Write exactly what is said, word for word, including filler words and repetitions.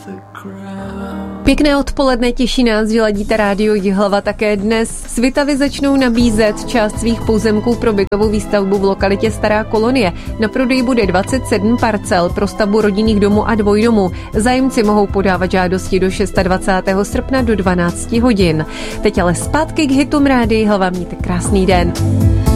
Pěkné odpoledne, těší nás, že ladíte rádio Jihlava také dnes. Svitavy začnou nabízet část svých pozemků pro bytovou výstavbu v lokalitě Stará Kolonie. Na prodej bude dvacet sedm parcel pro stavbu rodinných domů a dvojdomů. Zájemci mohou podávat žádosti do dvacátého šestého srpna do dvanácti hodin. Teď ale zpátky k hitům rádia Jihlava, mějte krásný den.